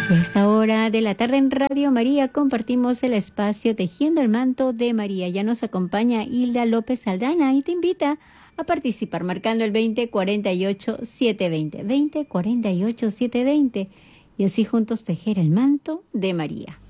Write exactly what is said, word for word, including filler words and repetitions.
Y a esta hora de la tarde en Radio María compartimos el espacio Tejiendo el Manto de María. Ya nos acompaña Hilda López Aldana y te invita a participar marcando el veinte cuarenta y ocho setecientos veinte, veinte cuarenta y ocho setecientos veinte y así juntos tejer el manto de María.